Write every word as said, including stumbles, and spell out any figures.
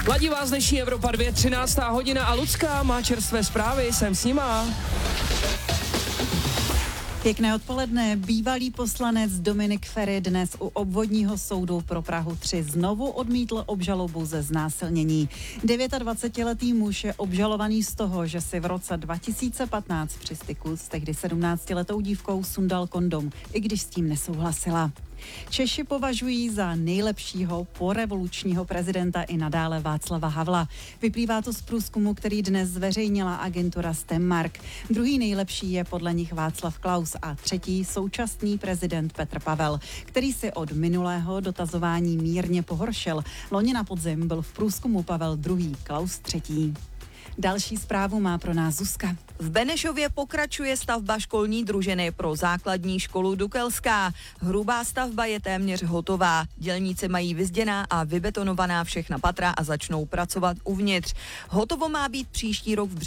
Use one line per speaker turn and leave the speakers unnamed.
Ladí vás dnešní Evropa dvě, třináctá hodina a Lucka má čerstvé zprávy, jsem s nima.
Pěkné odpoledne. Bývalý poslanec Dominik Feri dnes u obvodního soudu pro Prahu tři znovu odmítl obžalobu ze znásilnění. dvacetidevítiletý muž je obžalovaný z toho, že si v roce dva tisíce patnáct při styku s tehdy sedmnáctiletou dívkou sundal kondom, i když s tím nesouhlasila. Češi považují za nejlepšího porevolučního prezidenta i nadále Václava Havla. Vyplývá to z průzkumu, který dnes zveřejnila agentura Stemmark. Druhý nejlepší je podle nich Václav Klaus a třetí současný prezident Petr Pavel, který si od minulého dotazování mírně pohoršil. Loni na podzim byl v průzkumu Pavel druhý, Klaus třetí. Další zprávu má pro nás Zuzka.
V Benešově pokračuje stavba školní družiny pro základní školu Dukelská. Hrubá stavba je téměř hotová. Dělníci mají vyzděná a vybetonovaná všechna patra a začnou pracovat uvnitř. Hotovo má být příští rok v